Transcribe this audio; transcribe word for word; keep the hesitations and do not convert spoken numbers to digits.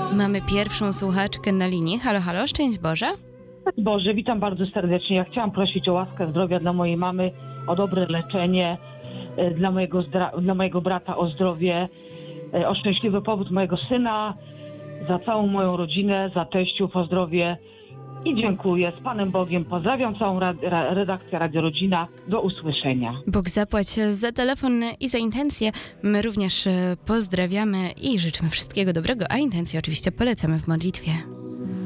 Mamy pierwszą słuchaczkę na linii. Halo, halo, szczęść Boże. Boże, witam bardzo serdecznie. Ja chciałam prosić o łaskę zdrowia dla mojej mamy, o dobre leczenie, dla mojego, zdra- dla mojego brata o zdrowie, o szczęśliwy powód mojego syna, za całą moją rodzinę, za teściów o zdrowie i dziękuję. Z Panem Bogiem pozdrawiam całą rad- ra- redakcję Radio Rodzina. Do usłyszenia. Bóg zapłać za telefon i za intencje. My również pozdrawiamy i życzymy wszystkiego dobrego, a intencje oczywiście polecamy w modlitwie.